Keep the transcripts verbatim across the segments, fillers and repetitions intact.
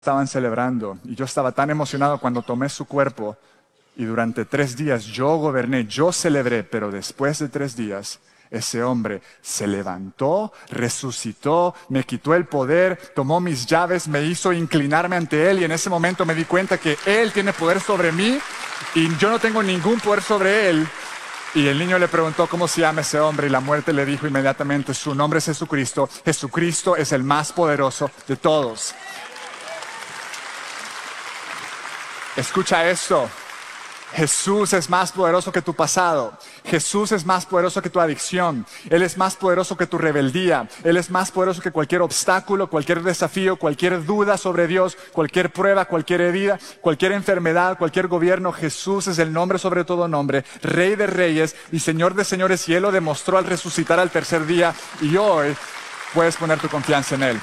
estaban celebrando y yo estaba tan emocionado cuando tomé su cuerpo y durante tres días yo goberné, yo celebré, pero después de tres días ese hombre se levantó, resucitó, me quitó el poder, tomó mis llaves, me hizo inclinarme ante él y en ese momento me di cuenta que él tiene poder sobre mí y yo no tengo ningún poder sobre él. Y el niño le preguntó cómo se llama ese hombre y la muerte le dijo inmediatamente, su nombre es Jesucristo, Jesucristo es el más poderoso de todos. Escucha esto, Jesús es más poderoso que tu pasado, Jesús es más poderoso que tu adicción, Él es más poderoso que tu rebeldía, Él es más poderoso que cualquier obstáculo, cualquier desafío, cualquier duda sobre Dios, cualquier prueba, cualquier herida, cualquier enfermedad, cualquier gobierno. Jesús es el nombre sobre todo nombre, Rey de reyes y Señor de señores, y Él lo demostró al resucitar al tercer día y hoy puedes poner tu confianza en Él.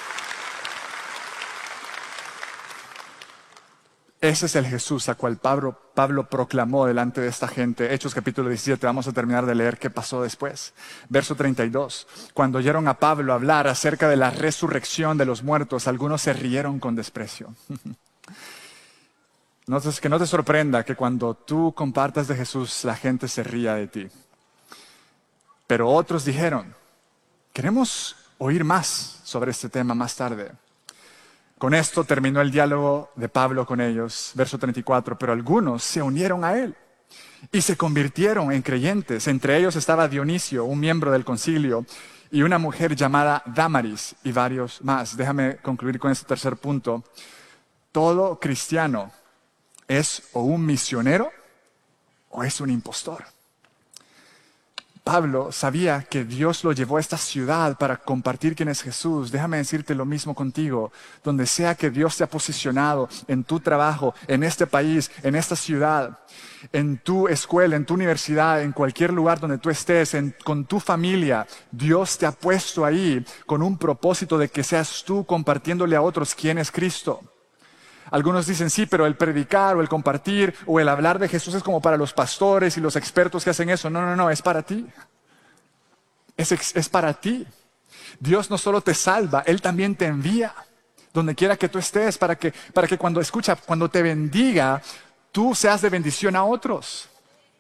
Ese es el Jesús a cual Pablo, Pablo proclamó delante de esta gente. Hechos capítulo diecisiete, vamos a terminar de leer qué pasó después. Verso treinta y dos. Cuando oyeron a Pablo hablar acerca de la resurrección de los muertos, algunos se rieron con desprecio. Entonces, que no te sorprenda que cuando tú compartas de Jesús, la gente se ría de ti. Pero otros dijeron, queremos oír más sobre este tema más tarde. Con esto terminó el diálogo de Pablo con ellos, verso treinta y cuatro, pero algunos se unieron a él y se convirtieron en creyentes. Entre ellos estaba Dionisio, un miembro del concilio, y una mujer llamada Dámaris y varios más. Déjame concluir con este tercer punto. Todo cristiano es o un misionero o es un impostor. Pablo sabía que Dios lo llevó a esta ciudad para compartir quién es Jesús. Déjame decirte lo mismo contigo. Donde sea que Dios te ha posicionado, en tu trabajo, en este país, en esta ciudad, en tu escuela, en tu universidad, en cualquier lugar donde tú estés, en, con tu familia, Dios te ha puesto ahí con un propósito de que seas tú compartiéndole a otros quién es Cristo. Algunos dicen, sí, pero el predicar o el compartir o el hablar de Jesús es como para los pastores y los expertos que hacen eso. No, no, no, es para ti. Es, es para ti. Dios no solo te salva, Él también te envía donde quiera que tú estés para que, para que cuando escucha, cuando te bendiga, tú seas de bendición a otros.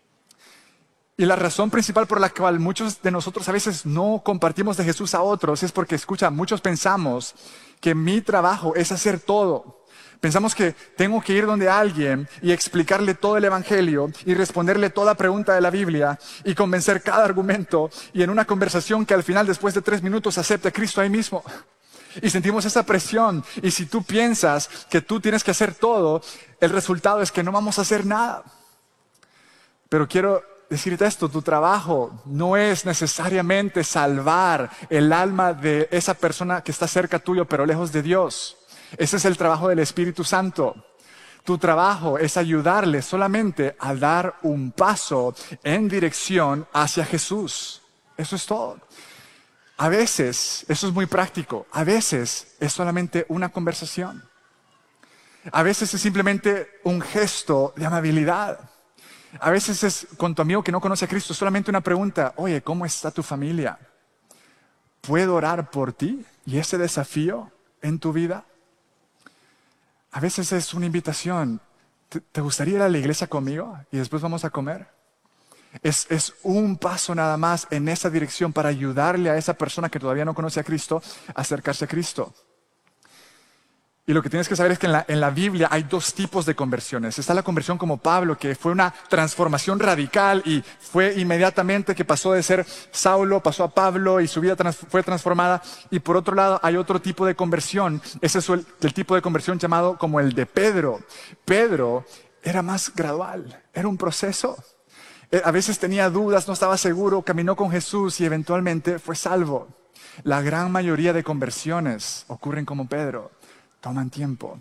Y la razón principal por la cual muchos de nosotros a veces no compartimos de Jesús a otros es porque, escucha, muchos pensamos que mi trabajo es hacer todo. Pensamos que tengo que ir donde alguien y explicarle todo el evangelio y responderle toda pregunta de la Biblia y convencer cada argumento y en una conversación que al final, después de tres minutos, acepte a Cristo ahí mismo. Y sentimos esa presión. Y si tú piensas que tú tienes que hacer todo, el resultado es que no vamos a hacer nada. Pero quiero decirte esto, tu trabajo no es necesariamente salvar el alma de esa persona que está cerca tuyo pero lejos de Dios. Ese es el trabajo del Espíritu Santo. Tu trabajo es ayudarle solamente a dar un paso en dirección hacia Jesús. Eso es todo. A veces, eso es muy práctico, a veces es solamente una conversación. A veces es simplemente un gesto de amabilidad. A veces es con tu amigo que no conoce a Cristo, solamente una pregunta. Oye, ¿cómo está tu familia? ¿Puedo orar por ti y ese desafío en tu vida? A veces es una invitación. ¿Te, te gustaría ir a la iglesia conmigo y después vamos a comer? Es, es un paso nada más en esa dirección para ayudarle a esa persona que todavía no conoce a Cristo a acercarse a Cristo. Y lo que tienes que saber es que en la, en la Biblia hay dos tipos de conversiones. Está la conversión como Pablo, que fue una transformación radical y fue inmediatamente que pasó de ser Saulo, pasó a Pablo y su vida trans, fue transformada. Y por otro lado hay otro tipo de conversión. Ese es el, el tipo de conversión llamado como el de Pedro. Pedro era más gradual, era un proceso. A veces tenía dudas, no estaba seguro, caminó con Jesús y eventualmente fue salvo. La gran mayoría de conversiones ocurren como Pedro. Toman tiempo.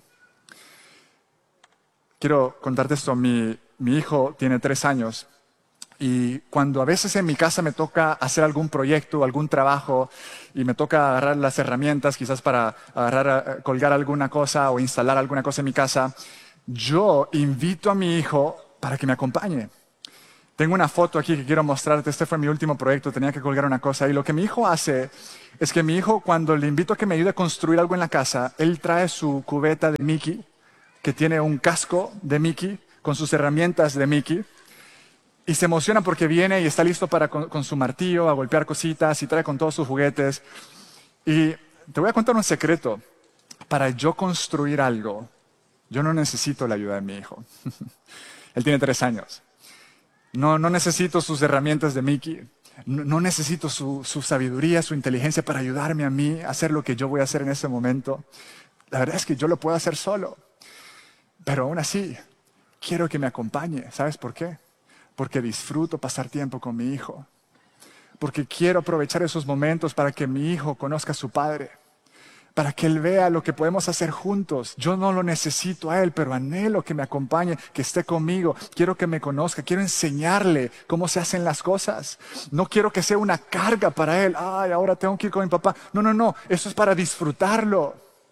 Quiero contarte esto. Mi, mi hijo tiene tres años y cuando a veces en mi casa me toca hacer algún proyecto, algún trabajo y me toca agarrar las herramientas quizás para agarrar, colgar alguna cosa o instalar alguna cosa en mi casa, yo invito a mi hijo para que me acompañe. Tengo una foto aquí que quiero mostrarte. Este fue mi último proyecto, tenía que colgar una cosa. Y lo que mi hijo hace es que mi hijo, cuando le invito a que me ayude a construir algo en la casa, él trae su cubeta de Mickey, que tiene un casco de Mickey, con sus herramientas de Mickey. Y se emociona porque viene y está listo para con, con su martillo a golpear cositas y trae con todos sus juguetes. Y te voy a contar un secreto. Para yo construir algo, yo no necesito la ayuda de mi hijo. Él tiene tres años. No, no necesito sus herramientas de Mickey. No, no necesito su, su sabiduría, su inteligencia para ayudarme a mí a hacer lo que yo voy a hacer en ese momento. La verdad es que yo lo puedo hacer solo. Pero aún así, quiero que me acompañe. ¿Sabes por qué? Porque disfruto pasar tiempo con mi hijo. Porque quiero aprovechar esos momentos para que mi hijo conozca a su padre. Para que él vea lo que podemos hacer juntos. Yo no lo necesito a él, pero anhelo que me acompañe, que esté conmigo. Quiero que me conozca, quiero enseñarle cómo se hacen las cosas. No quiero que sea una carga para él. Ay, ahora tengo que ir con mi papá. No, no, no, eso es para disfrutarlo.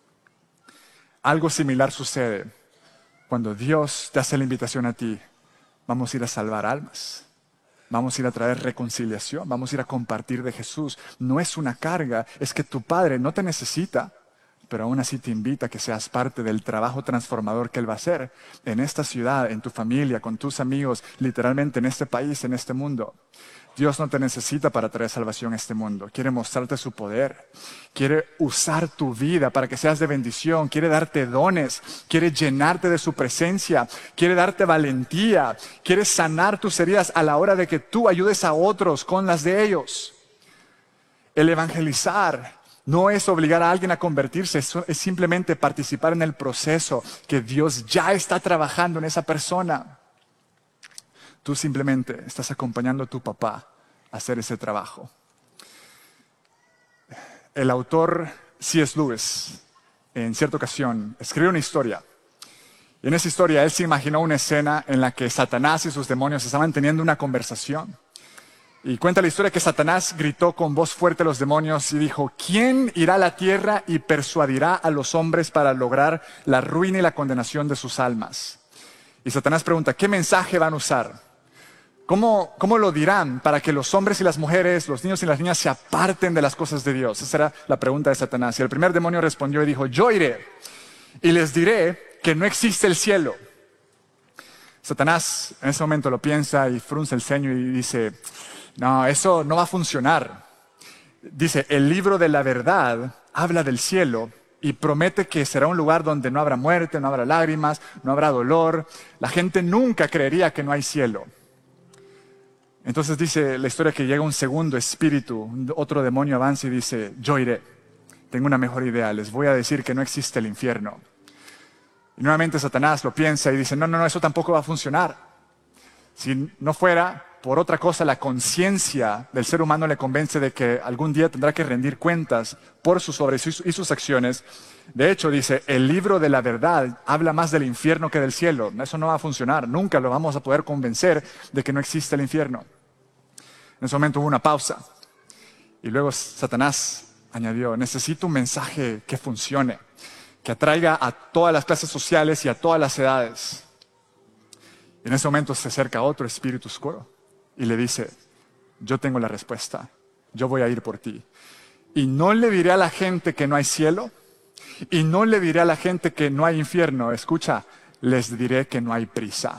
Algo similar sucede cuando Dios te hace la invitación a ti. Vamos a ir a salvar almas. Vamos a ir a traer reconciliación, vamos a ir a compartir de Jesús. No es una carga, es que tu Padre no te necesita, pero aún así te invita a que seas parte del trabajo transformador que Él va a hacer en esta ciudad, en tu familia, con tus amigos, literalmente en este país, en este mundo. Dios no te necesita para traer salvación a este mundo. Quiere mostrarte su poder. Quiere usar tu vida para que seas de bendición. Quiere darte dones. Quiere llenarte de su presencia. Quiere darte valentía. Quiere sanar tus heridas a la hora de que tú ayudes a otros con las de ellos. El evangelizar no es obligar a alguien a convertirse. Es simplemente participar en el proceso que Dios ya está trabajando en esa persona. Tú simplemente estás acompañando a tu papá a hacer ese trabajo. El autor C S Lewis, en cierta ocasión, escribió una historia. Y en esa historia él se imaginó una escena en la que Satanás y sus demonios estaban teniendo una conversación. Y cuenta la historia que Satanás gritó con voz fuerte a los demonios y dijo: ¿quién irá a la tierra y persuadirá a los hombres para lograr la ruina y la condenación de sus almas? Y Satanás pregunta: ¿qué mensaje van a usar? ¿Cómo, ¿Cómo lo dirán para que los hombres y las mujeres, los niños y las niñas se aparten de las cosas de Dios? Esa era la pregunta de Satanás. Y el primer demonio respondió y dijo: yo iré y les diré que no existe el cielo. Satanás en ese momento lo piensa y frunce el ceño y dice: no, eso no va a funcionar. Dice: el libro de la verdad habla del cielo y promete que será un lugar donde no habrá muerte, no habrá lágrimas, no habrá dolor. La gente nunca creería que no hay cielo. Entonces dice la historia que llega un segundo espíritu, otro demonio avanza y dice: yo iré, tengo una mejor idea, les voy a decir que no existe el infierno. Y nuevamente Satanás lo piensa y dice: no, no, no, eso tampoco va a funcionar. Si no fuera por otra cosa, la conciencia del ser humano le convence de que algún día tendrá que rendir cuentas por sus obras y sus acciones. De hecho, dice, el libro de la verdad habla más del infierno que del cielo. Eso no va a funcionar, nunca lo vamos a poder convencer de que no existe el infierno. En ese momento hubo una pausa y luego Satanás añadió: necesito un mensaje que funcione, que atraiga a todas las clases sociales y a todas las edades. Y en ese momento se acerca otro espíritu oscuro y le dice: yo tengo la respuesta, yo voy a ir por ti. Y no le diré a la gente que no hay cielo, y no le diré a la gente que no hay infierno. Escucha, les diré que no hay prisa.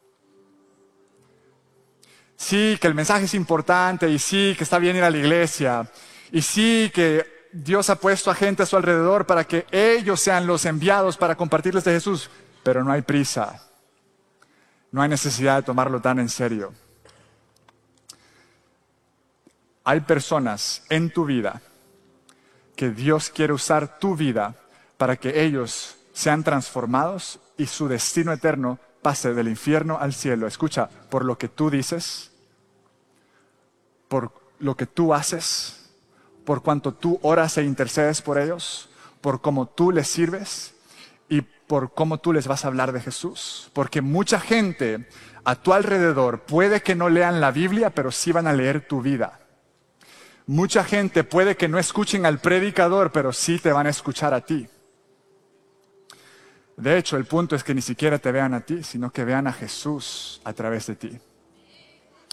Sí, que el mensaje es importante, y sí, que está bien ir a la iglesia, y sí, que Dios ha puesto a gente a su alrededor para que ellos sean los enviados para compartirles de Jesús, pero no hay prisa. No hay necesidad de tomarlo tan en serio. Hay personas en tu vida que Dios quiere usar tu vida para que ellos sean transformados y su destino eterno pase del infierno al cielo. Escucha, por lo que tú dices, por lo que tú haces, por cuanto tú oras e intercedes por ellos, por cómo tú les sirves y por cómo tú les vas a hablar de Jesús. Porque mucha gente a tu alrededor puede que no lean la Biblia, pero sí van a leer tu vida. Mucha gente puede que no escuchen al predicador, pero sí te van a escuchar a ti. De hecho, el punto es que ni siquiera te vean a ti, sino que vean a Jesús a través de ti.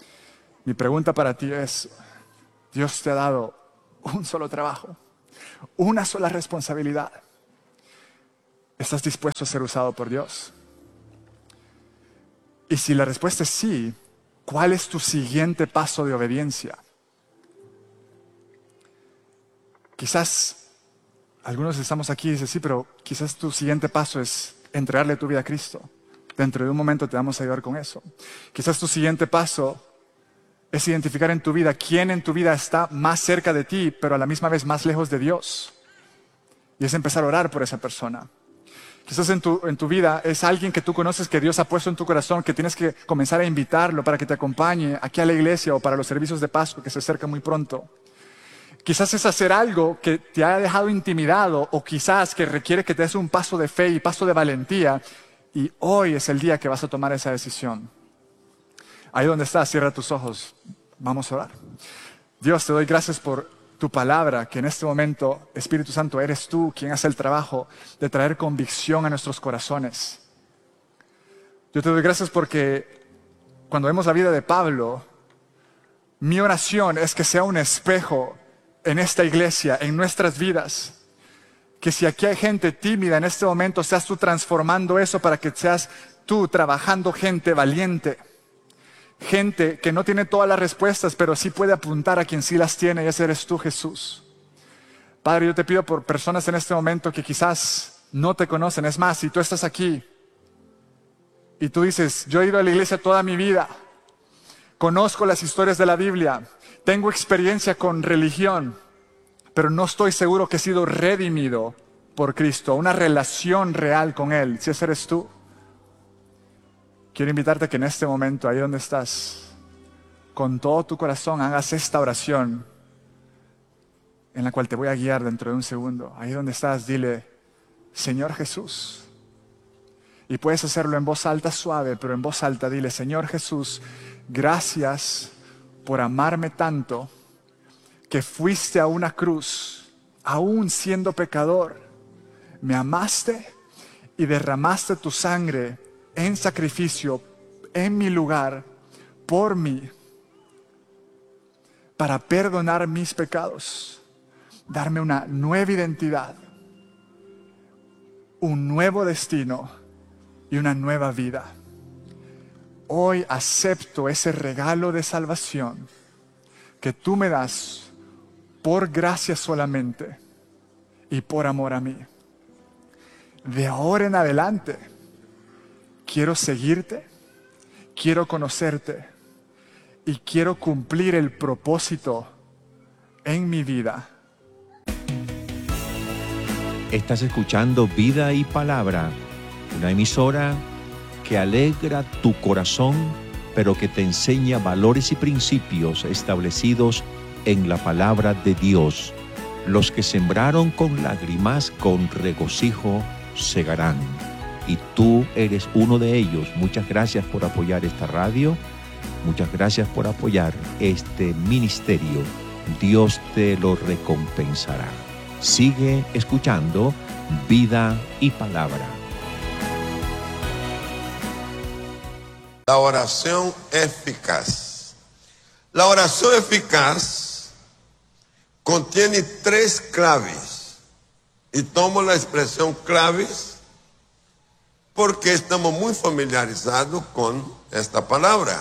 Mi pregunta para ti es, Dios te ha dado un solo trabajo, una sola responsabilidad. ¿Estás dispuesto a ser usado por Dios? Y si la respuesta es sí, ¿cuál es tu siguiente paso de obediencia? Quizás algunos estamos aquí y dicen, sí, pero quizás tu siguiente paso es entregarle tu vida a Cristo. Dentro de un momento te vamos a ayudar con eso. Quizás tu siguiente paso es identificar en tu vida quién en tu vida está más cerca de ti, pero a la misma vez más lejos de Dios. Y es empezar a orar por esa persona. Quizás en tu, en tu vida es alguien que tú conoces, que Dios ha puesto en tu corazón, que tienes que comenzar a invitarlo para que te acompañe aquí a la iglesia o para los servicios de Pascua que se acercan muy pronto. Quizás es hacer algo que te haya dejado intimidado, o quizás que requiere que te des un paso de fe y paso de valentía, y hoy es el día que vas a tomar esa decisión. Ahí donde estás, cierra tus ojos. Vamos a orar. Dios, te doy gracias por tu palabra, que en este momento, Espíritu Santo, eres tú quien hace el trabajo de traer convicción a nuestros corazones. Yo te doy gracias porque cuando vemos la vida de Pablo, mi oración es que sea un espejo en esta iglesia, en nuestras vidas. Que si aquí hay gente tímida en este momento, seas tú transformando eso para que seas tú trabajando gente valiente. Gente que no tiene todas las respuestas, pero sí puede apuntar a quien sí las tiene, y ese eres tú, Jesús. Padre, yo te pido por personas en este momento que quizás no te conocen. Es más, si tú estás aquí y tú dices, yo he ido a la iglesia toda mi vida, conozco las historias de la Biblia, tengo experiencia con religión, pero no estoy seguro que he sido redimido por Cristo, una relación real con Él. Si ese eres tú, quiero invitarte a que en este momento, ahí donde estás, con todo tu corazón hagas esta oración en la cual te voy a guiar dentro de un segundo. Ahí donde estás, dile, Señor Jesús. Y puedes hacerlo en voz alta, suave, pero en voz alta dile, Señor Jesús, gracias por amarme tanto que fuiste a una cruz, aún siendo pecador. Me amaste y derramaste tu sangre en sacrificio, en mi lugar, por mí, para perdonar mis pecados, darme una nueva identidad, un nuevo destino y una nueva vida. Hoy acepto ese regalo de salvación que tú me das por gracia solamente y por amor a mí. De ahora en adelante, quiero seguirte, quiero conocerte y quiero cumplir el propósito en mi vida. Estás escuchando Vida y Palabra, una emisora que alegra tu corazón, pero que te enseña valores y principios establecidos en la palabra de Dios. Los que sembraron con lágrimas, con regocijo segarán. Y tú eres uno de ellos. Muchas gracias por apoyar esta radio. Muchas gracias por apoyar este ministerio. Dios te lo recompensará. Sigue escuchando Vida y Palabra. La oración eficaz. La oración eficaz contiene tres claves. Y tomo la expresión claves porque estamos muy familiarizados con esta palabra.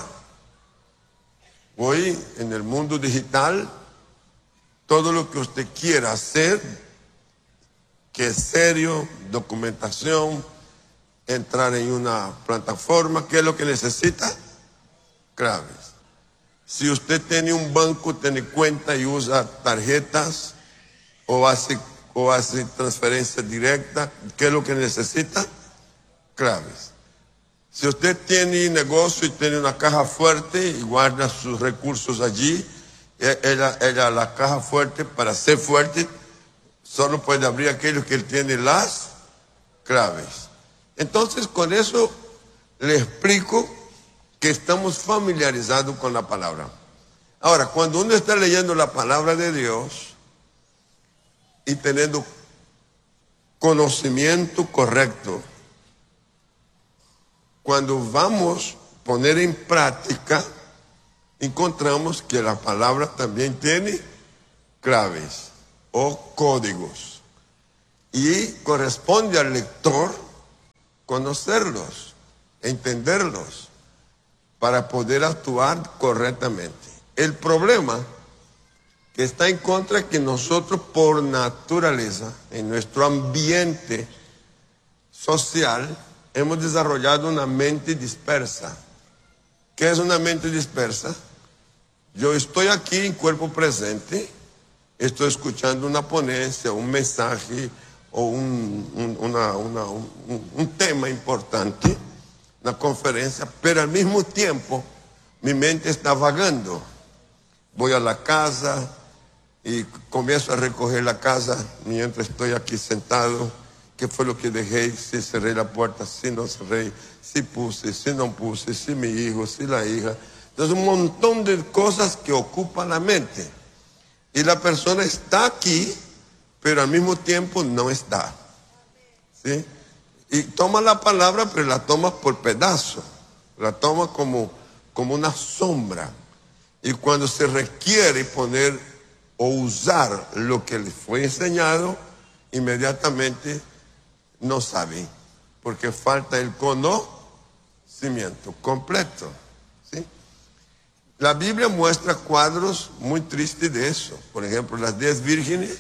Hoy, en el mundo digital, todo lo que usted quiera hacer, que es serio, documentación, entrar en una plataforma, ¿qué es lo que necesita? Claves. Si usted tiene un banco, tiene cuenta y usa tarjetas o hace, o hace transferencia directa, ¿qué es lo que necesita? Claves. Si usted tiene negocio y tiene una caja fuerte y guarda sus recursos allí, ella, ella, la caja fuerte, para ser fuerte, solo puede abrir aquello que él tiene las claves. Entonces, con eso le explico que estamos familiarizados con la palabra. Ahora, cuando uno está leyendo la palabra de Dios y teniendo conocimiento correcto, cuando vamos a poner en práctica, encontramos que la palabra también tiene claves o códigos. Y corresponde al lector conocerlos, entenderlos, para poder actuar correctamente. El problema que está en contra es que nosotros por naturaleza, en nuestro ambiente social, hemos desarrollado una mente dispersa. ¿Qué es una mente dispersa? Yo estoy aquí en cuerpo presente, estoy escuchando una ponencia, un mensaje o un, un, una, una, un, un tema importante, una conferencia, pero al mismo tiempo mi mente está vagando. Voy a la casa y comienzo a recoger la casa mientras estoy aquí sentado. ¿Qué fue lo que dejé? Si cerré la puerta, si no cerré, si puse, si no puse, si mi hijo, si la hija. Entonces un montón de cosas que ocupan la mente. Y la persona está aquí, pero al mismo tiempo no está. ¿Sí? Y toma la palabra, pero la toma por pedazos. La toma como, como una sombra. Y cuando se requiere poner o usar lo que le fue enseñado, inmediatamente no sabe, porque falta el conocimiento completo. ¿Sí? La Biblia muestra cuadros muy tristes de eso. Por ejemplo, las diez vírgenes,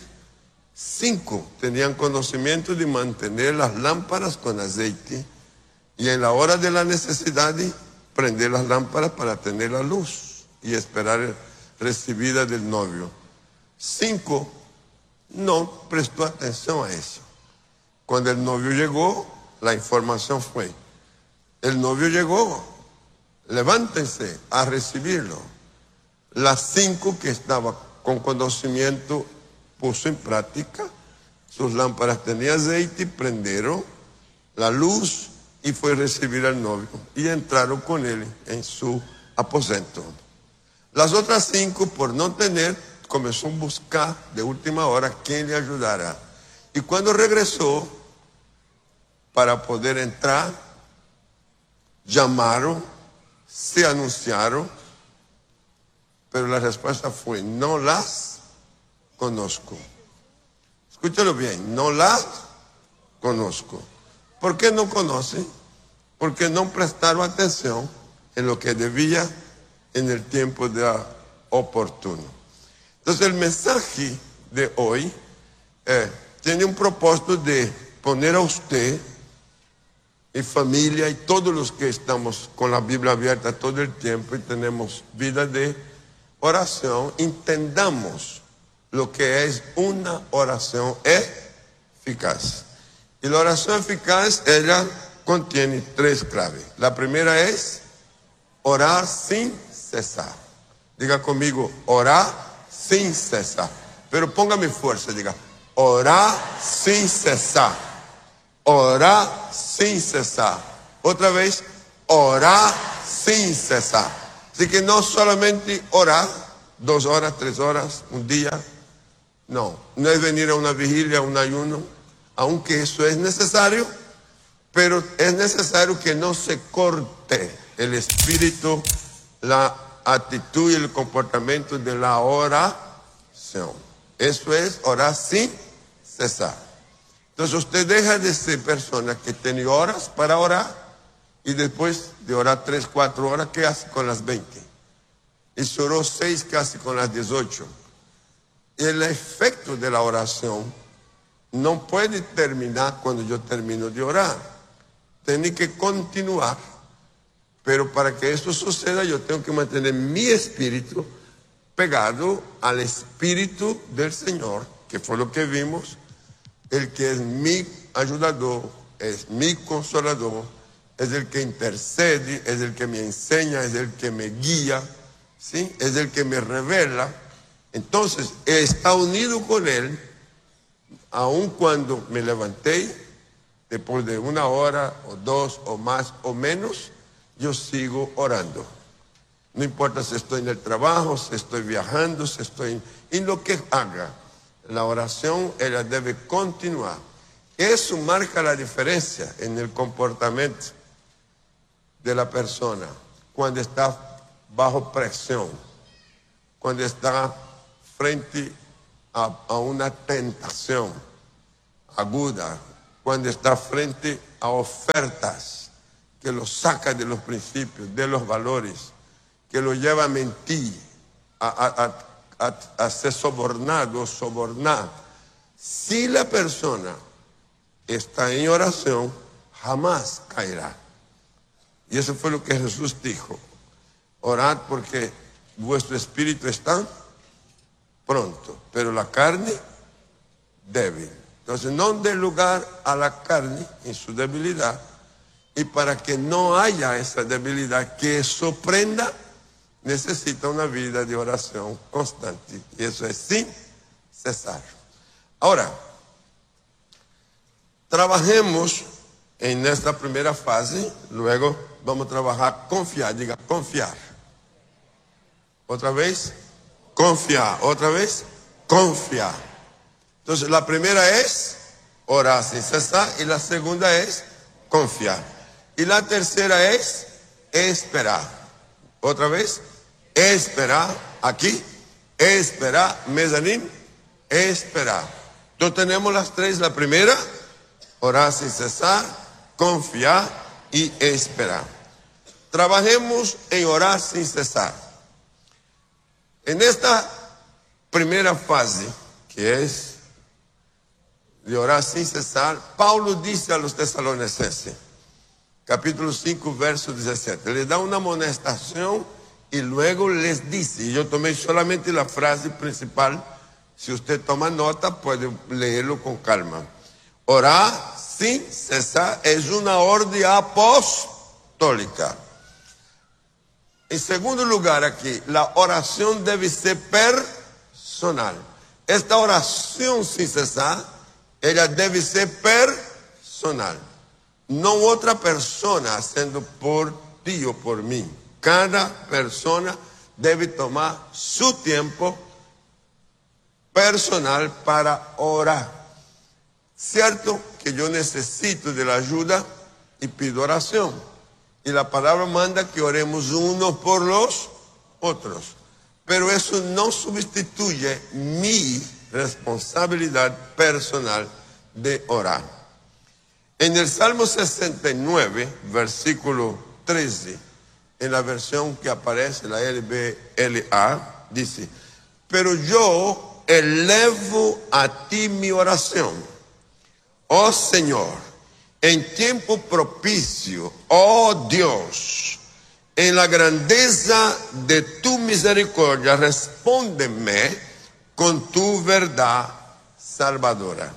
cinco tenían conocimiento de mantener las lámparas con aceite y en la hora de la necesidad de prender las lámparas para tener la luz y esperar recibida del novio. Cinco no prestó atención a eso. Cuando el novio llegó, la información fue: el novio llegó, levántense a recibirlo. Las cinco que estaban con conocimiento puso en práctica, sus lámparas tenían aceite, prendieron la luz y fue a recibir al novio y entraron con él en su aposento. Las otras cinco, por no tener, comenzó a buscar de última hora quién le ayudara. Y cuando regresó para poder entrar, llamaron, se anunciaron, pero la respuesta fue: no las conozco. Escúchalo bien, no las conozco. ¿Por qué no conocen? Porque no prestaron atención en lo que debía en el tiempo de oportuno. Entonces el mensaje de hoy eh, tiene un propósito de poner a usted y familia y todos los que estamos con la Biblia abierta todo el tiempo y tenemos vida de oración, entendamos lo que es una oración eficaz. Y la oración eficaz, ella contiene tres claves. La primera es orar sin cesar. Diga conmigo, orar sin cesar. Pero póngame fuerza, diga, orar sin cesar. Orar sin cesar. Otra vez, orar sin cesar. Así que no solamente orar, dos horas, tres horas, un día. No, no es venir a una vigilia, a un ayuno, aunque eso es necesario, pero es necesario que no se corte el espíritu, la actitud y el comportamiento de la oración. Eso es orar sin cesar. Entonces usted deja de ser persona que tiene horas para orar y después de orar tres, cuatro horas, ¿qué hace con las veinte? Y si oró seis, ¿qué hace con las dieciocho? El efecto de la oración no puede terminar cuando yo termino de orar. Tiene que continuar. Pero para que esto suceda, yo tengo que mantener mi espíritu pegado al espíritu del Señor, que fue lo que vimos, el que es mi ayudador, es mi consolador, es el que intercede, es el que me enseña, es el que me guía, ¿sí? Es el que me revela. Entonces, está unido con Él, aun cuando me levanté, después de una hora, o dos, o más, o menos, yo sigo orando. No importa si estoy en el trabajo, si estoy viajando, si estoy en lo que haga. La oración, ella debe continuar. Eso marca la diferencia en el comportamiento de la persona cuando está bajo presión, cuando está frente a, a una tentación aguda, cuando está frente a ofertas que lo saca de los principios, de los valores, que lo lleva a mentir, a, a, a, a, a ser sobornado o sobornar. Si la persona está en oración, jamás caerá. Y eso fue lo que Jesús dijo: orad porque vuestro espíritu está pronto, pero la carne débil. Entonces no dé lugar a la carne en su debilidad, y para que no haya esa debilidad que sorprenda, necesita una vida de oración constante, y eso es sin cesar. Ahora, trabajemos en esta primera fase, luego vamos a trabajar confiar, diga confiar. Otra vez, confiar, otra vez, confiar. Entonces la primera es orar sin cesar, y la segunda es confiar. Y la tercera es esperar. Otra vez, esperar, aquí, esperar, mezanín, esperar. Entonces tenemos las tres: la primera, orar sin cesar, confiar y esperar. Trabajemos en orar sin cesar. En esta primera fase, que es de orar sin cesar, Paulo dice a los tesalonicenses, capítulo cinco, verso diecisiete, les da una amonestación y luego les dice, y yo tomé solamente la frase principal, si usted toma nota puede leerlo con calma. Orar sin cesar es una orden apostólica. En segundo lugar aquí, la oración debe ser personal. Esta oración sin cesar, ella debe ser personal. No otra persona haciendo por ti o por mí. Cada persona debe tomar su tiempo personal para orar. Cierto que yo necesito de la ayuda y pido oración. Y la palabra manda que oremos unos por los otros. Pero eso no sustituye mi responsabilidad personal de orar. En el Salmo sesenta y nueve, versículo trece, en la versión que aparece, la L B L A, dice: pero yo elevo a ti mi oración, oh Señor, en tiempo propicio, oh Dios, en la grandeza de tu misericordia, respóndeme con tu verdad salvadora.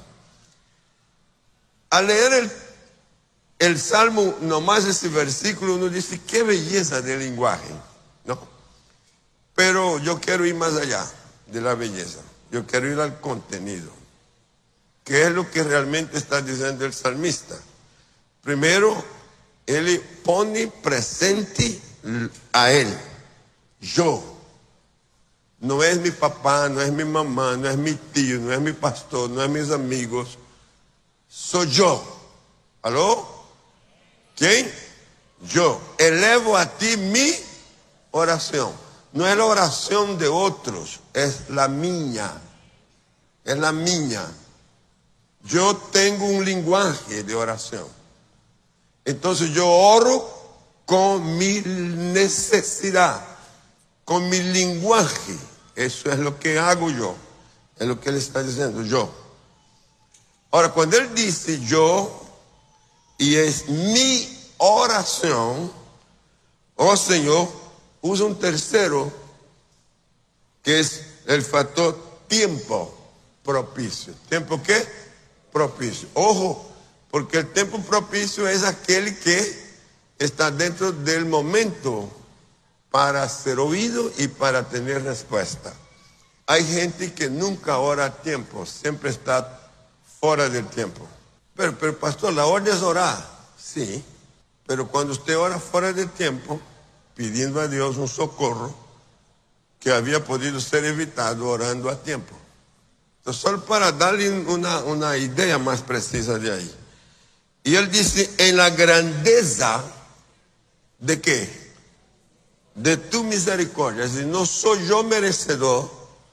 Al leer el, el Salmo, nomás ese versículo, uno dice, qué belleza de lenguaje, ¿no? Pero yo quiero ir más allá de la belleza. Yo quiero ir al contenido. ¿Qué es lo que realmente está diciendo el salmista? Primero, él pone presente a él. Yo. No es mi papá, no es mi mamá, no es mi tío, no es mi pastor, no es mis amigos. Soy yo. ¿Aló? ¿Quién? Yo. Elevo a ti mi oración. No es la oración de otros, es la mía. Es la mía. Yo tengo un lenguaje de oración. Entonces yo oro con mi necesidad, con mi lenguaje. Eso es lo que hago yo. Es lo que él está diciendo, yo. Ahora, cuando él dice yo, y es mi oración, oh Señor, usa un tercero, que es el factor tiempo propicio. ¿Tiempo qué? Propicio. Ojo, porque el tiempo propicio es aquel que está dentro del momento para ser oído y para tener respuesta. Hay gente que nunca ora a tiempo, siempre está fuera del tiempo. Pero, pero pastor, la orden es orar. Sí, pero cuando usted ora fuera del tiempo, pidiendo a Dios un socorro que había podido ser evitado orando a tiempo. Entonces, solo para darle una, una idea más precisa de ahí. Y él dice, en la grandeza de qué? de tu misericordia. Es decir, no soy yo merecedor,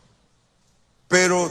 pero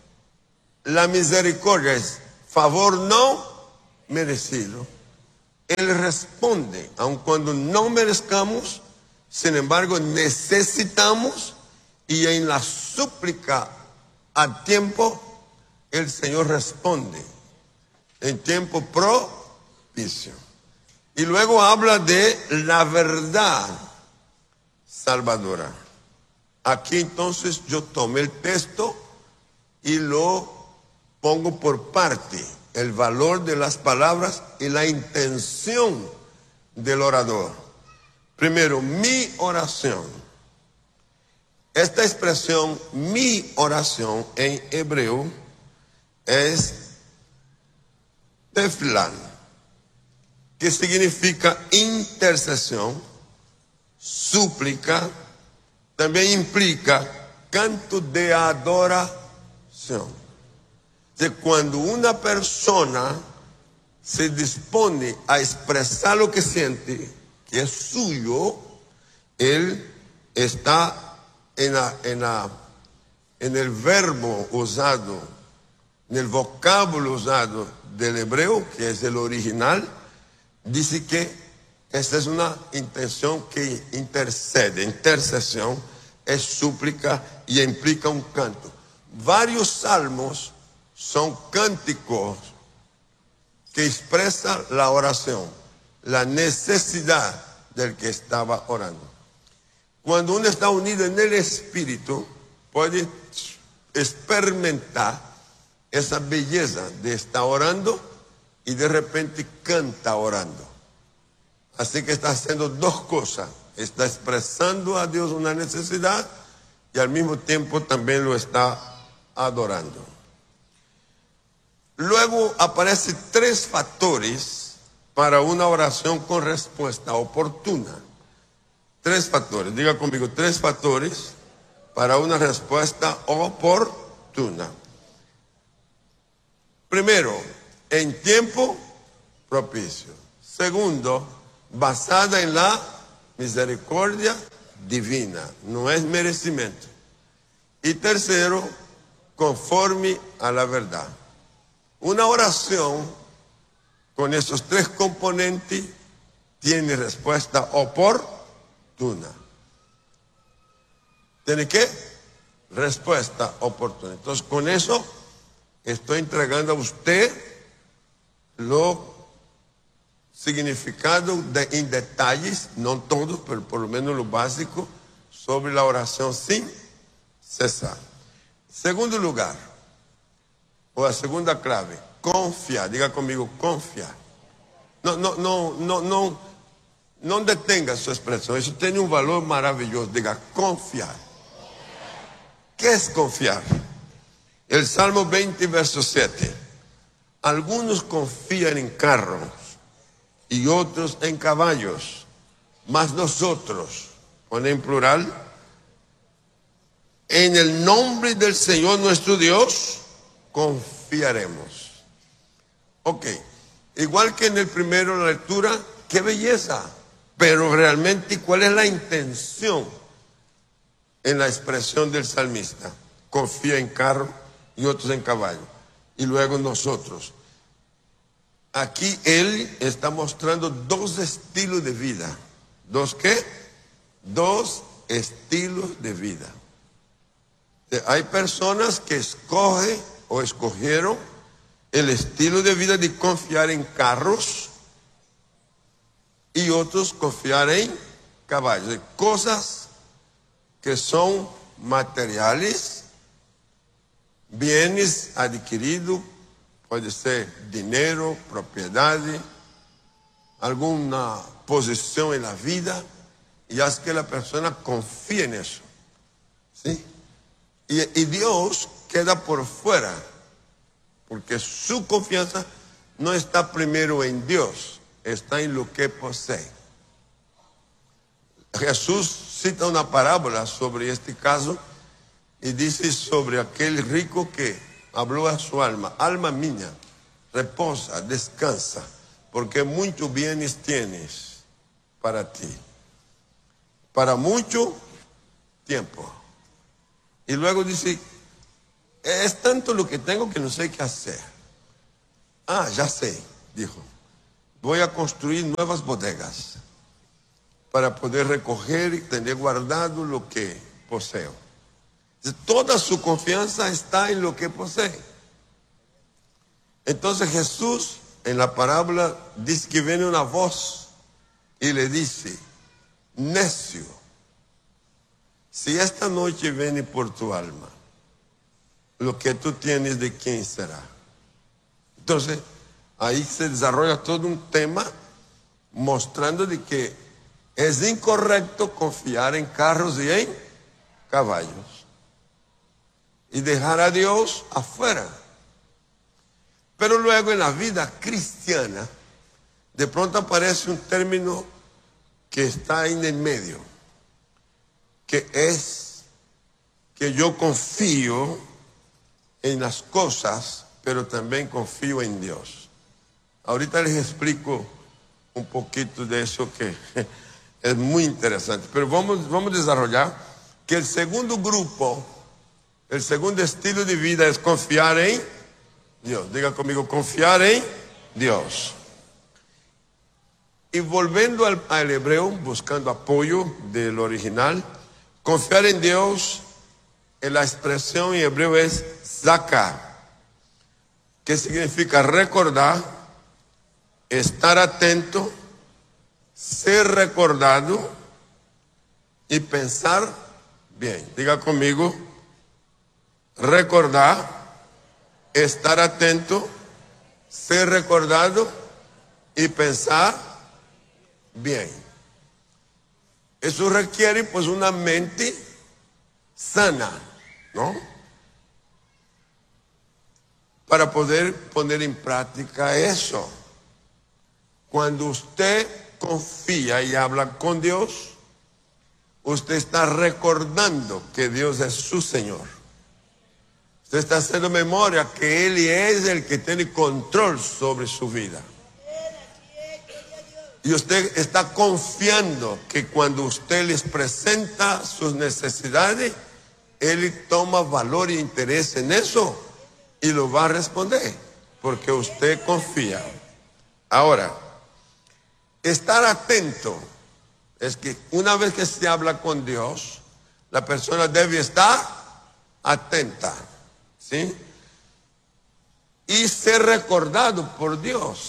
la misericordia es favor no merecido. Él responde, aun cuando no merezcamos, sin embargo necesitamos, y en la súplica a tiempo, el Señor responde, en tiempo propicio. Y luego habla de la verdad salvadora. Aquí entonces yo tomé el texto y lo pongo por parte, el valor de las palabras y la intención del orador. Primero, mi oración. Esta expresión, mi oración, en hebreo, es tefilán, que significa intercesión, súplica, también implica canto de adoración. De cuando una persona se dispone a expresar lo que siente, que es suyo, él está en, la, en, la, en el verbo usado, en el vocábulo usado del hebreo, que es el original, dice que esta es una intención que intercede, intercesión, es súplica y implica un canto. Varios salmos son cánticos que expresan la oración, la necesidad del que estaba orando. Cuando uno está unido en el Espíritu, puede experimentar esa belleza de estar orando y de repente canta orando. Así que está haciendo dos cosas, está expresando a Dios una necesidad y al mismo tiempo también lo está adorando. Luego aparecen tres factores para una oración con respuesta oportuna. Tres factores, diga conmigo, tres factores para una respuesta oportuna. Primero, en tiempo propicio. Segundo, basada en la misericordia divina, no es merecimiento. Y tercero, conforme a la verdad. Una oración con esos tres componentes tiene respuesta oportuna. ¿Tiene qué? Respuesta oportuna. Entonces, con eso estoy entregando a usted lo significado de, en detalles, no todos, pero por lo menos lo básico, sobre la oración sin cesar. Segundo lugar, o la segunda clave, confiar. Diga conmigo, confiar. No, no, no, no, no, no detenga su expresión. Eso tiene un valor maravilloso. Diga, confiar. ¿Qué es confiar? El Salmo veinte, verso siete. Algunos confían en carros y otros en caballos, mas nosotros, pone en plural, en el nombre del Señor nuestro Dios, confiaremos. Ok, igual que en el primero la lectura, qué belleza, pero realmente ¿cuál es la intención en la expresión del salmista? Confía en carro y otros en caballo, y luego nosotros. Aquí él está mostrando dos estilos de vida. ¿Dos qué? Dos estilos de vida. Hay personas que escogen o escogieron el estilo de vida de confiar en carros y otros confiar en caballos. Cosas que son materiales, bienes adquiridos, puede ser dinero, propiedad, alguna posición en la vida, y hace que la persona confíe en eso. ¿Sí? Y, y Dios queda por fuera, porque su confianza no está primero en Dios, está en lo que posee. Jesús cita una parábola sobre este caso y dice sobre aquel rico que habló a su alma: alma mía, reposa, descansa, porque muchos bienes tienes para ti. para mucho tiempo. Y luego dice, es tanto lo que tengo que no sé qué hacer. Ah, ya sé, dijo. Voy a construir nuevas bodegas para poder recoger y tener guardado lo que poseo. Toda su confianza está en lo que posee. Entonces Jesús en la parábola dice que viene una voz y le dice, necio, si esta noche viene por tu alma, lo que tú tienes, ¿de quién será? Entonces ahí se desarrolla todo un tema mostrando de que es incorrecto confiar en carros y en caballos y dejar a Dios afuera. Pero luego en la vida cristiana, de pronto aparece un término que está en el medio, que es que yo confío en las cosas, pero también confío en Dios. Ahorita les explico un poquito de eso que es muy interesante. Pero vamos, vamos a desarrollar que el segundo grupo, el segundo estilo de vida es confiar en Dios. Diga conmigo, confiar en Dios. Y volviendo al, al hebreo, buscando apoyo del original, confiar en Dios, en la expresión en hebreo es zakar, que significa recordar, estar atento, ser recordado y pensar bien. Diga conmigo, recordar, estar atento, ser recordado y pensar bien. Eso requiere pues una mente sana, ¿no? Para poder poner en práctica eso. Cuando usted confía y habla con Dios, usted está recordando que Dios es su Señor. Usted está haciendo memoria que Él es el que tiene control sobre su vida. Y usted está confiando que cuando usted les presenta sus necesidades, Él toma valor e interés en eso y lo va a responder, porque usted confía. Ahora, estar atento es que una vez que se habla con Dios, la persona debe estar atenta, ¿sí? Y ser recordado por Dios.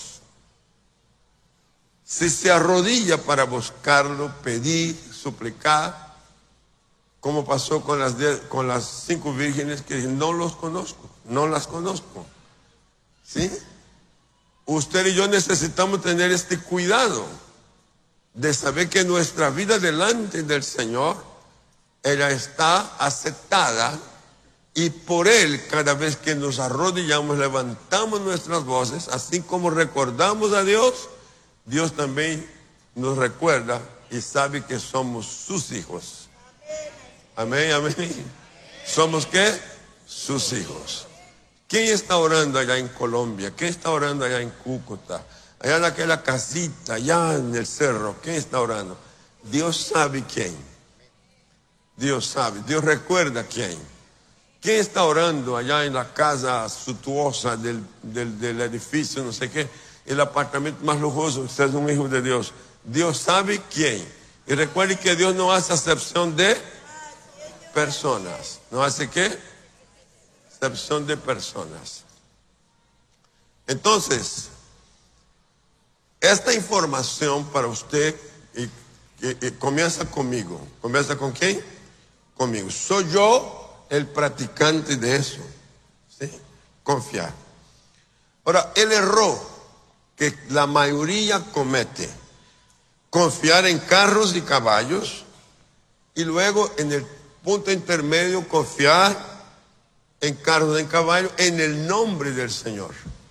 Si se arrodilla para buscarlo, pedir, suplicar, como pasó con las, diez, con las cinco vírgenes que dicen, no los conozco, no las conozco, ¿sí? Usted y yo necesitamos tener este cuidado de saber que nuestra vida delante del Señor, ella está aceptada, y por Él, cada vez que nos arrodillamos, levantamos nuestras voces, así como recordamos a Dios, Dios también nos recuerda y sabe que somos sus hijos. Amén, amén. ¿Somos qué? Sus hijos. ¿Quién está orando allá en Colombia? ¿Quién está orando allá en Cúcuta? Allá en aquella casita, allá en el cerro. ¿Quién está orando? Dios sabe quién. Dios sabe. Dios recuerda quién. ¿Quién está orando allá en la casa suntuosa del, del, del edificio, no sé qué? El apartamento más lujoso, usted es un hijo de Dios. Dios sabe quién. Y recuerde que Dios no hace acepción de personas. ¿No hace qué? Acepción de personas. Entonces, esta información para usted y, y, y comienza conmigo. ¿Comienza con quién? Conmigo. Soy yo el practicante de eso. ¿Sí? Confiar. Ahora, el error que la mayoría comete, confiar en carros y caballos, y luego en el punto intermedio confiar en carros y en caballos en el nombre del Señor.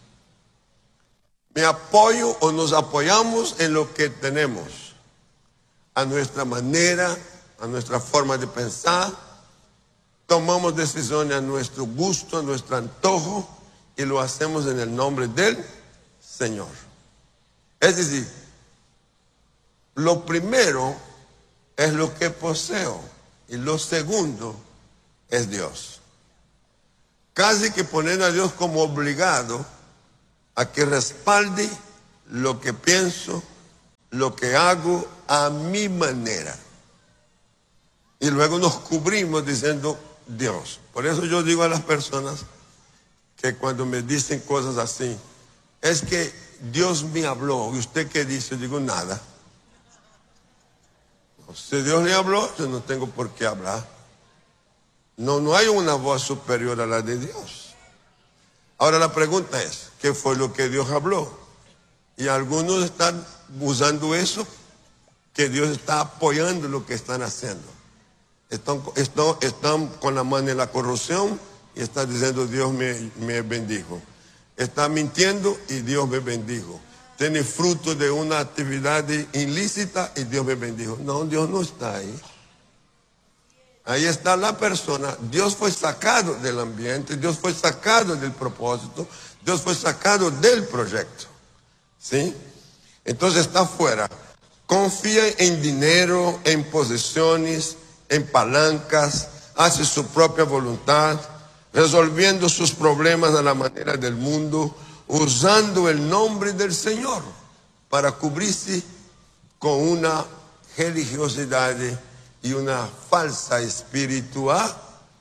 Me apoyo o nos apoyamos en lo que tenemos, a nuestra manera, a nuestra forma de pensar, tomamos decisiones a nuestro gusto, a nuestro antojo, y lo hacemos en el nombre del Señor. Es decir, lo primero es lo que poseo. Y lo segundo es Dios. Casi que poner a Dios como obligado a que respalde lo que pienso, lo que hago a mi manera. Y luego nos cubrimos diciendo Dios. Por eso yo digo a las personas que cuando me dicen cosas así, es que Dios me habló. ¿Y usted qué dice? Yo digo nada. Si Dios le habló, yo no tengo por qué hablar. No, no hay una voz superior a la de Dios. Ahora la pregunta es, ¿qué fue lo que Dios habló? Y algunos están usando eso, que Dios está apoyando lo que están haciendo. Están, están, están con la mano en la corrupción y están diciendo Dios me, me bendijo. Está mintiendo y Dios me bendijo. Tiene fruto de una actividad ilícita y Dios me bendijo. No, Dios no está ahí. Ahí está la persona. Dios fue sacado del ambiente, Dios fue sacado del propósito, Dios fue sacado del proyecto. ¿Sí? Entonces está fuera. Confía en dinero, en posesiones, en palancas, hace su propia voluntad, resolviendo sus problemas a la manera del mundo, usando el nombre del Señor para cubrirse con una religiosidad y una falsa espiritualidad.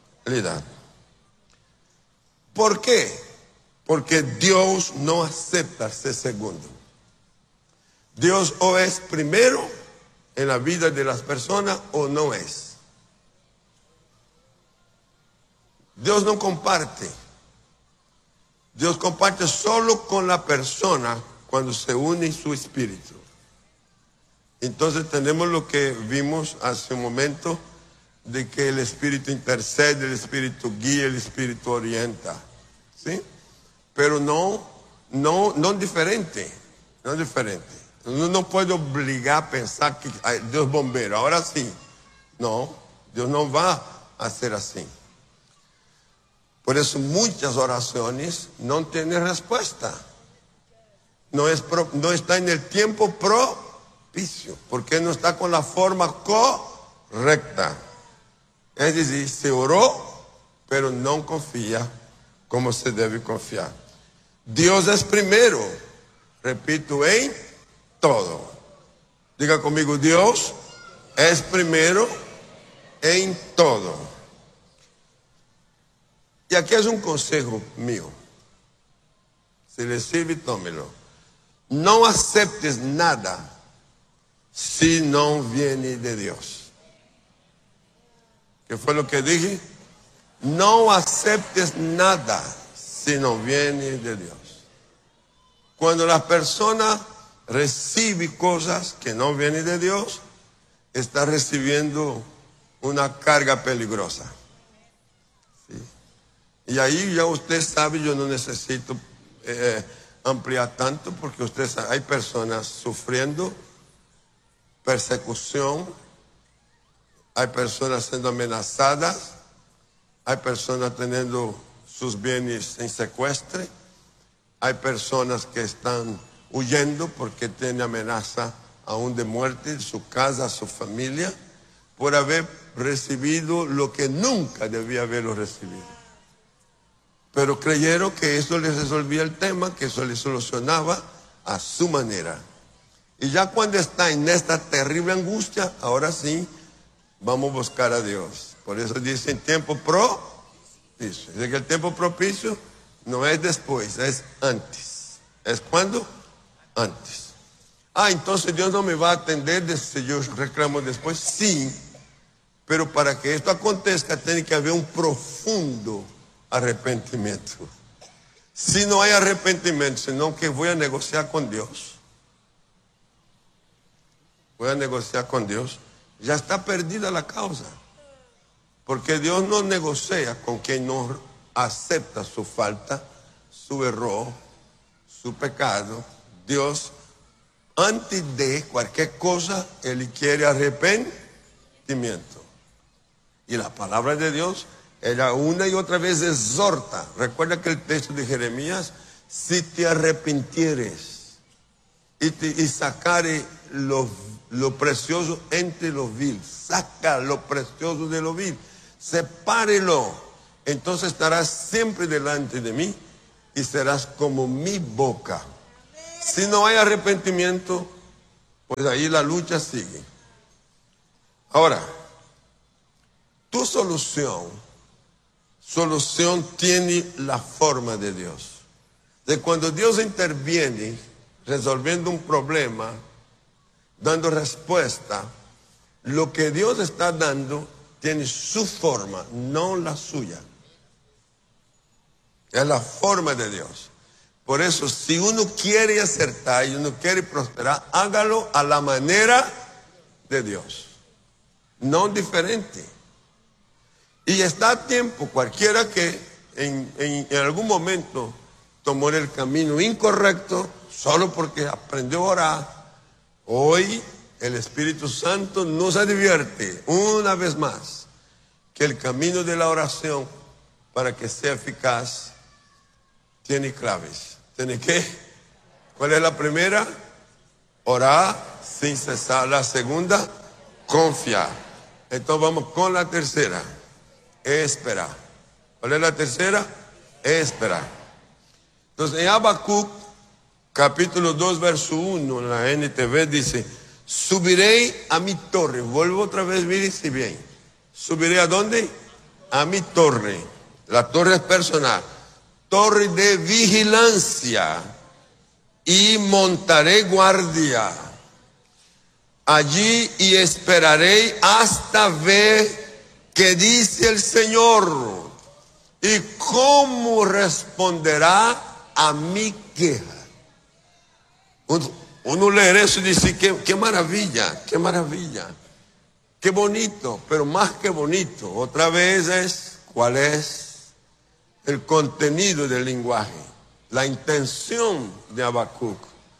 ¿Por qué? Porque Dios no acepta ser segundo. Dios o es primero en la vida de las personas o no es. Dios no comparte. Dios comparte solo con la persona cuando se une su espíritu. Entonces tenemos lo que vimos hace un momento, de que el espíritu intercede, el espíritu guía, el espíritu orienta. ¿Sí? Pero no, no, no diferente, no diferente. Uno no puede obligar a pensar que ay, Dios es bombero, ahora sí. No, Dios no va a ser así. Por eso muchas oraciones no tienen respuesta. No, es pro, no está en el tiempo propicio, porque no está con la forma correcta. Es decir, se oró, pero no confía como se debe confiar. Dios es primero, repito, en todo. Diga conmigo, Dios es primero en todo. Y aquí es un consejo mío. Si le sirve, tómelo. No aceptes nada si no viene de Dios. ¿Qué fue lo que dije? No aceptes nada si no viene de Dios. Cuando la persona recibe cosas que no vienen de Dios, está recibiendo una carga peligrosa. ¿Sí? Y ahí ya usted sabe, yo no necesito eh, ampliar tanto, porque usted sabe, hay personas sufriendo persecución, hay personas siendo amenazadas, hay personas teniendo sus bienes en secuestro, hay personas que están huyendo porque tienen amenaza aún de muerte, su casa, su familia, por haber recibido lo que nunca debía haberlo recibido. Pero creyeron que eso les resolvía el tema, que eso les solucionaba a su manera. Y ya cuando está en esta terrible angustia, ahora sí, vamos a buscar a Dios. Por eso dicen tiempo propicio. Dice que el tiempo propicio no es después, es antes. ¿Es cuándo? Antes. Ah, entonces Dios no me va a atender si yo reclamo después. Sí, pero para que esto acontezca tiene que haber un profundo arrepentimiento. Si no hay arrepentimiento, sino que voy a negociar con Dios, voy a negociar con Dios, ya está perdida la causa. Porque Dios no negocia con quien no acepta su falta, su error, su pecado. Dios, antes de cualquier cosa, Él quiere arrepentimiento. Y la palabra de Dios, ella una y otra vez exhorta. Recuerda que el texto de Jeremías, si te arrepintieres y, te, y sacare los, lo precioso entre lo vil. Saca lo precioso de lo vil. Sepárelo. Entonces estarás siempre delante de mí y serás como mi boca. Si no hay arrepentimiento, pues ahí la lucha sigue. Ahora, tu solución, solución tiene la forma de Dios. De cuando Dios interviene resolviendo un problema, dando respuesta, lo que Dios está dando tiene su forma, no la suya. Es la forma de Dios. Por eso, si uno quiere acertar y uno quiere prosperar, hágalo a la manera de Dios, no diferente. Y está a tiempo, cualquiera que en, en, en algún momento tomó el camino incorrecto, solo porque aprendió a orar, hoy el Espíritu Santo nos advierte una vez más que el camino de la oración, para que sea eficaz, tiene claves. ¿Tiene qué? ¿Cuál es la primera? Orar sin cesar. La segunda, confiar. Entonces vamos con la tercera. Esperar. ¿Cuál es la tercera? Esperar. Entonces en Habacuc, capítulo dos, verso uno, en la N T V dice: subiré a mi torre. Vuelvo otra vez, mire si bien. ¿Subiré a dónde? A mi torre. La torre es personal. Torre de vigilancia, y montaré guardia allí y esperaré hasta ver qué dice el Señor y cómo responderá a mi queja. Uno, uno lee eso y dice: qué, qué maravilla, qué maravilla, qué bonito. Pero más que bonito, otra vez es: ¿cuál es el contenido del lenguaje? La intención de Habacuc.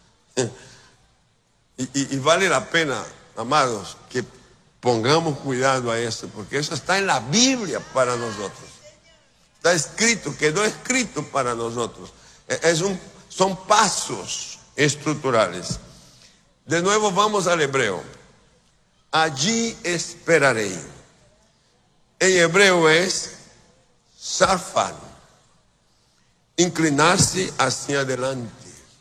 Y, y, y vale la pena, amados, que pongamos cuidado a eso, porque eso está en la Biblia para nosotros. Está escrito, quedó escrito para nosotros. Es un, son pasos estructurales. De nuevo vamos al hebreo. Allí esperaré. En hebreo es sarfan. Inclinarse hacia adelante.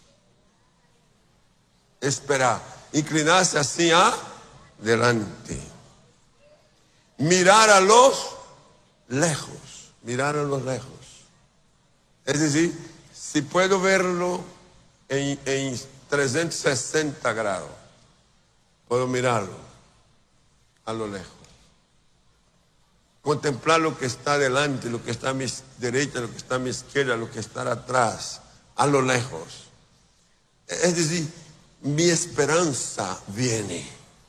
Esperar. Inclinarse hacia adelante. Mirar a los lejos. Mirar a los lejos. Es decir, si puedo verlo en, en trescientos sesenta grados, puedo mirarlo a lo lejos. Contemplar lo que está delante, lo que está a mi derecha, lo que está a mi izquierda, lo que está atrás, a lo lejos. Es decir, mi esperanza viene.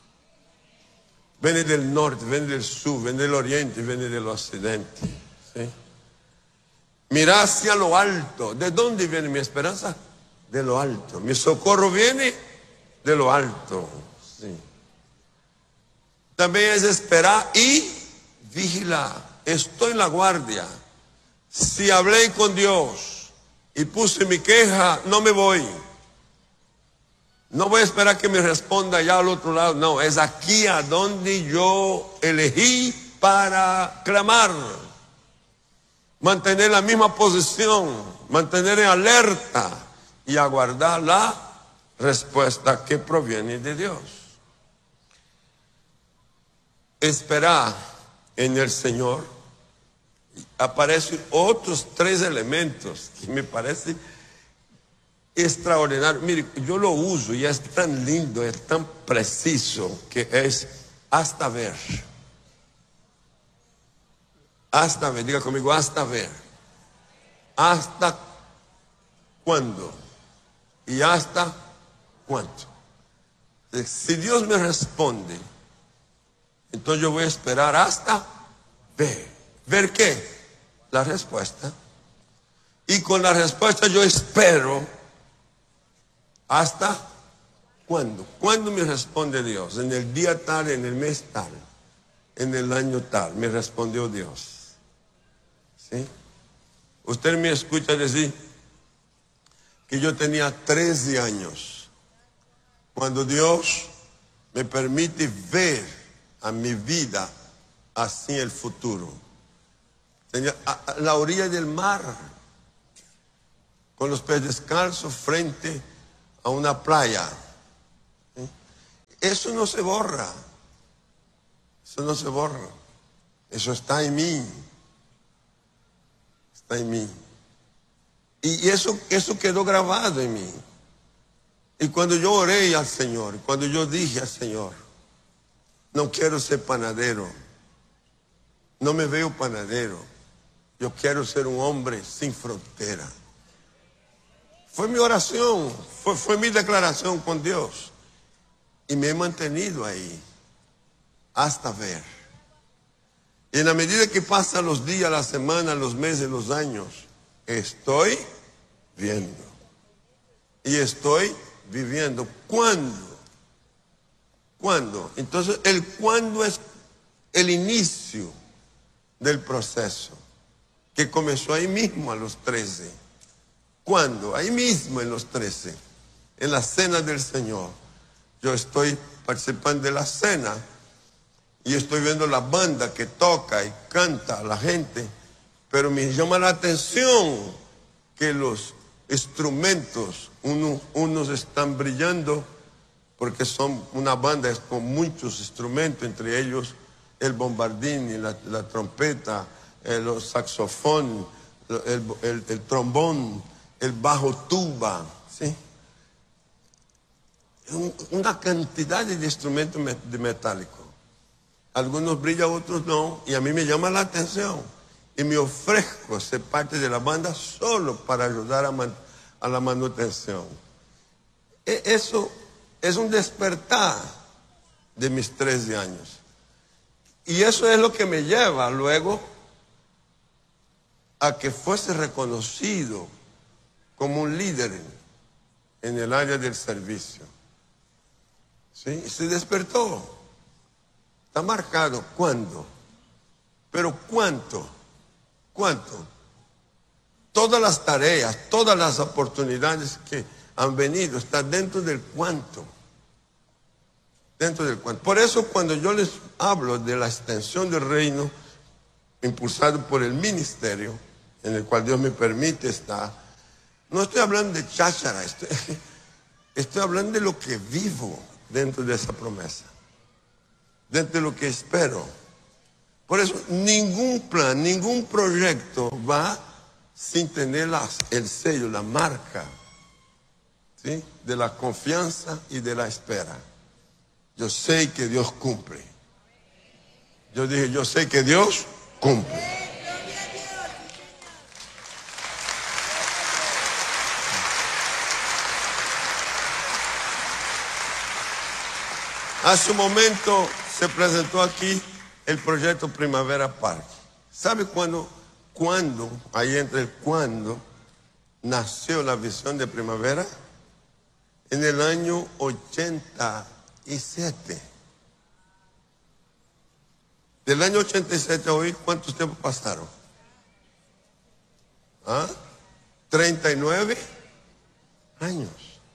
Viene del norte, viene del sur, viene del oriente, viene del occidente. ¿Sí? Mirar hacia lo alto. ¿De dónde viene mi esperanza? De lo alto. Mi socorro viene de lo alto. Sí. También es esperar y vigilar. Estoy en la guardia. Si hablé con Dios y puse mi queja, no me voy. No voy a esperar que me responda allá al otro lado. No, es aquí a donde yo elegí para clamar. Mantener la misma posición, mantener en alerta y aguardar la respuesta que proviene de Dios. Esperar en el Señor. Aparecen otros tres elementos que me parece extraordinario. Mire, yo lo uso y es tan lindo, es tan preciso, que es hasta ver. Hasta ver, diga conmigo, hasta ver. ¿Hasta cuándo? ¿Y hasta cuánto? Si Dios me responde, entonces yo voy a esperar hasta ver. ¿Ver qué? La respuesta. Y con la respuesta yo espero hasta cuándo. ¿Cuándo me responde Dios? En el día tal, en el mes tal, en el año tal, me respondió Dios. ¿Sí? Usted me escucha decir que yo tenía trece años cuando Dios me permite ver a mi vida así el futuro. Tenía a, a la orilla del mar, con los pies descalzos frente a una playa. ¿Sí? Eso no se borra. Eso no se borra. Eso está en mí. Está en mí. Y eso, eso quedó grabado en mí. Y cuando yo oré al Señor, cuando yo dije al Señor, no quiero ser panadero, no me veo panadero, yo quiero ser un hombre sin frontera. Fue mi oración, fue, fue mi declaración con Dios. Y me he mantenido ahí hasta ver. Y en la medida que pasan los días, las semanas, los meses, los años, estoy viendo. Y estoy viviendo. ¿Cuándo? ¿Cuándo? Entonces, el cuándo es el inicio del proceso, que comenzó ahí mismo a los trece. ¿Cuándo? Ahí mismo en los trece, en la cena del Señor. Yo estoy participando de la cena y estoy viendo la banda que toca y canta a la gente, pero me llama la atención que los instrumentos, unos, unos están brillando porque son una banda con muchos instrumentos, entre ellos el bombardín y la, la trompeta, el, el saxofón, el, el, el trombón, el bajo tuba, ¿sí? Una cantidad de instrumentos metálicos. Algunos brillan, otros no, y a mí me llama la atención. Y me ofrezco ser parte de la banda solo para ayudar a, man, a la manutención. E, eso es un despertar de mis trece años. Y eso es lo que me lleva luego a que fuese reconocido como un líder en, en el área del servicio. ¿Sí? Se despertó. Está marcado. ¿Cuándo? Pero ¿cuánto? ¿Cuánto? Todas las tareas, todas las oportunidades que han venido, están dentro del cuánto. Dentro del cuánto. Por eso cuando yo les hablo de la extensión del reino, impulsado por el ministerio, en el cual Dios me permite estar, no estoy hablando de cháchara, estoy, estoy hablando de lo que vivo dentro de esa promesa, dentro de lo que espero. Por eso ningún plan, ningún proyecto va sin tener las, el sello, la marca, ¿sí?, de la confianza y de la espera. Yo sé que Dios cumple. Yo dije, yo sé que Dios cumple. Hace un momento se presentó aquí el proyecto Primavera Park. ¿Sabe cuándo, cuándo, ahí entre el cuándo, nació la visión de primavera? En el año ochenta y siete. Del año ochenta y siete a hoy, ¿cuántos tiempos pasaron? ¿Ah? treinta y nueve años.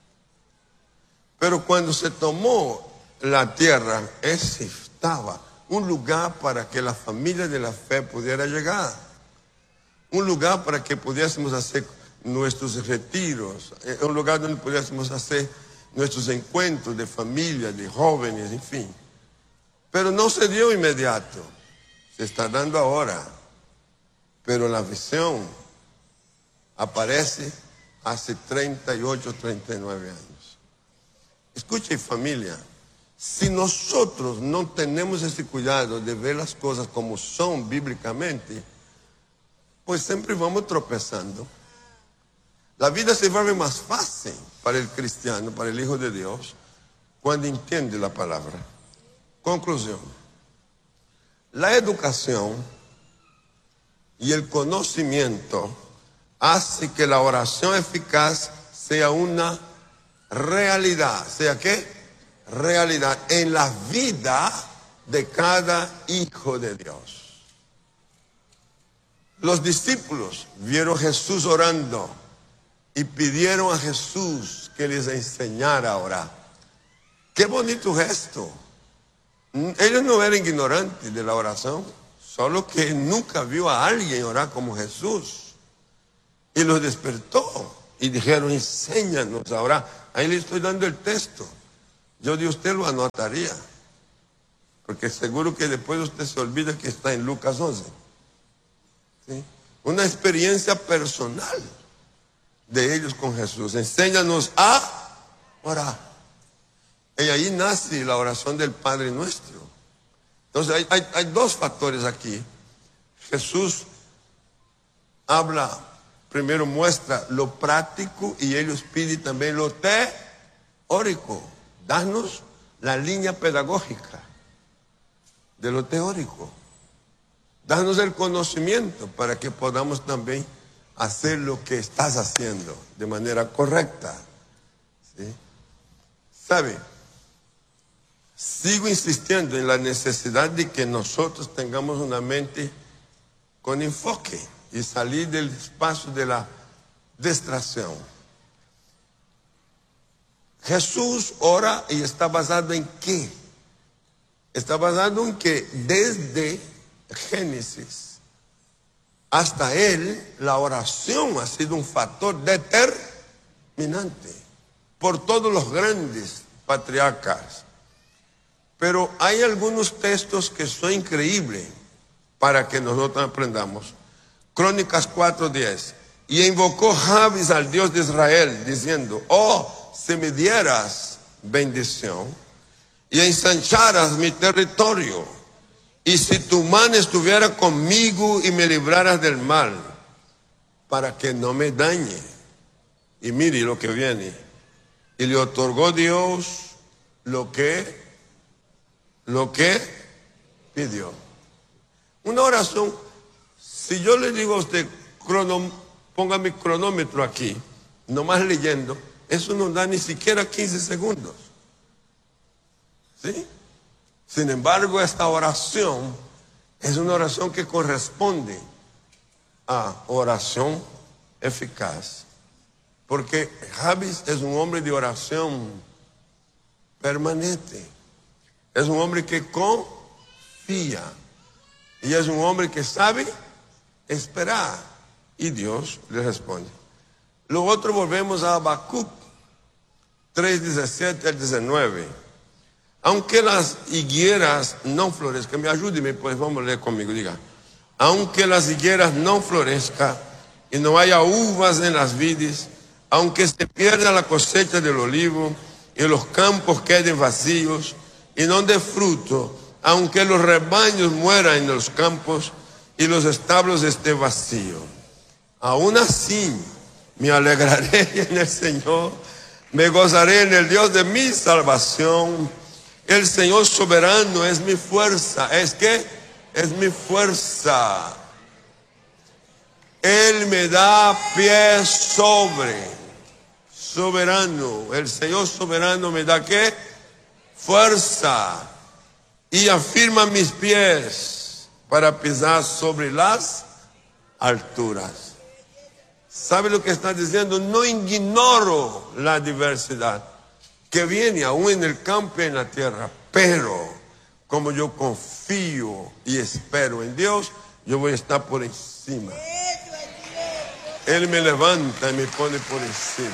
Pero cuando se tomó la tierra, ese estaba un lugar para que la familia de la fe pudiera llegar, un lugar para que pudiésemos hacer nuestros retiros, un lugar donde pudiésemos hacer nuestros encuentros de familia, de jóvenes, en fin. Pero no se dio inmediato, se está dando ahora, pero la visión aparece hace treinta y ocho, treinta y nueve años. Escuche, familia, si nosotros no tenemos ese cuidado de ver las cosas como son bíblicamente, pues siempre vamos tropezando. La vida se vuelve más fácil para el cristiano, para el Hijo de Dios, cuando entiende la palabra. Conclusión. La educación y el conocimiento hace que la oración eficaz sea una realidad. ¿Sea qué? Realidad en la vida de cada hijo de Dios. Los discípulos vieron a Jesús orando y pidieron a Jesús que les enseñara a orar. qué bonito gesto. Ellos no eran ignorantes de la oración, solo que nunca vio a alguien orar como Jesús. Y los despertó y dijeron, enséñanos a orar. Ahí le estoy dando el texto. Yo de usted lo anotaría, porque seguro que después usted se olvida que está en Lucas once. ¿Sí? Una experiencia personal de ellos con Jesús. Enséñanos a orar. Y ahí nace la oración del Padre Nuestro. Entonces hay, hay, hay dos factores aquí. Jesús habla, primero muestra lo práctico y ellos piden también lo teórico. Danos la línea pedagógica de lo teórico. Danos el conocimiento para que podamos también hacer lo que estás haciendo de manera correcta. ¿Sí? ¿Sabe? Sigo insistiendo en la necesidad de que nosotros tengamos una mente con enfoque y salir del espacio de la distracción. Jesús ora y está basado en qué? Está basado en que desde Génesis hasta él, la oración ha sido un factor determinante por todos los grandes patriarcas. Pero hay algunos textos que son increíbles para que nosotros aprendamos. Crónicas cuatro diez. Y invocó Jabes al Dios de Israel, diciendo, oh, si me dieras bendición y ensancharas mi territorio, y si tu mano estuviera conmigo y me libraras del mal, para que no me dañe. Y mire lo que viene. Y le otorgó Dios lo que Lo que pidió. Una oración, si yo le digo a usted, crono, ponga mi cronómetro aquí, nomás leyendo, eso no da ni siquiera quince segundos. ¿Sí? Sin embargo, esta oración es una oración que corresponde a oración eficaz. Porque Jabes es un hombre de oración permanente. Es un hombre que confía. Y es un hombre que sabe esperar. Y Dios le responde. Lo otro, volvemos a Habacuc tres, diecisiete al diecinueve. Aunque las higueras no florezcan, me ayúdeme, pues vamos a leer conmigo, diga. Aunque las higueras no florezcan y no haya uvas en las vides, aunque se pierda la cosecha del olivo y los campos queden vacíos y no dé fruto, aunque los rebaños mueran en los campos y los establos estén vacíos, aún así me alegraré en el Señor, me gozaré en el Dios de mi salvación. El Señor soberano es mi fuerza. ¿Es qué? Es mi fuerza. Él me da pie sobre. Soberano. El Señor soberano me da ¿qué? Fuerza. Y afirma mis pies para pisar sobre las alturas. ¿Sabe lo que está diciendo? No ignoro la diversidad que viene aún en el campo y en la tierra, pero como yo confío y espero en Dios, yo voy a estar por encima. Él me levanta y me pone por encima.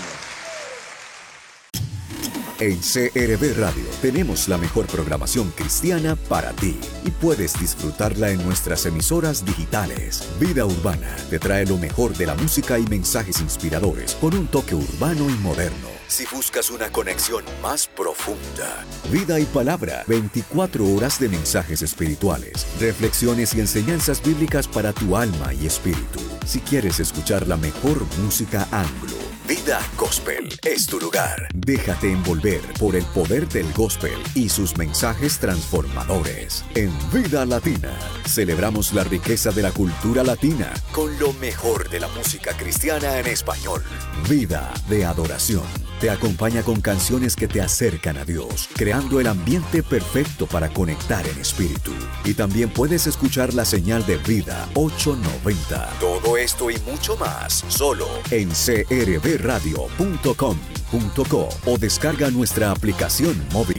En C R V Radio tenemos la mejor programación cristiana para ti y puedes disfrutarla en nuestras emisoras digitales. Vida Urbana te trae lo mejor de la música y mensajes inspiradores con un toque urbano y moderno. Si buscas una conexión más profunda, Vida y Palabra, veinticuatro horas de mensajes espirituales, reflexiones y enseñanzas bíblicas para tu alma y espíritu. Si quieres escuchar la mejor música anglo, Vida Gospel es tu lugar. Déjate envolver por el poder del gospel y sus mensajes transformadores. En Vida Latina, celebramos la riqueza de la cultura latina con lo mejor de la música cristiana en español. Vida de Adoración te acompaña con canciones que te acercan a Dios, creando el ambiente perfecto para conectar en espíritu. Y también puedes escuchar la señal de Vida ochocientos noventa. Todo esto y mucho más, solo en c r v radio punto com. punto co o descarga nuestra aplicación móvil.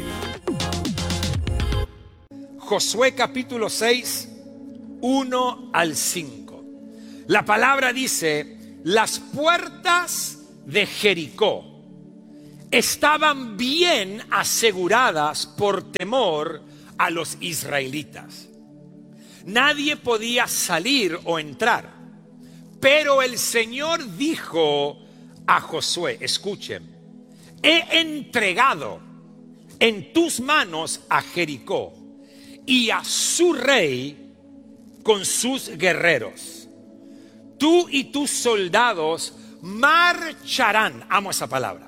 Josué capítulo seis, uno al cinco. La palabra dice: las puertas de Jericó estaban bien aseguradas por temor a los israelitas. Nadie podía salir o entrar. Pero el Señor dijo a Josué, escuchen, he entregado en tus manos a Jericó y a su rey con sus guerreros. Tú y tus soldados marcharán, amo esa palabra,